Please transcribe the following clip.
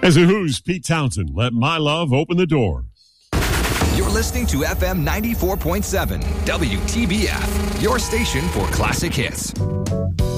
As a Who's Pete Townsend, let my love open the door. You're listening to FM 94.7 WTBF, your station for classic hits.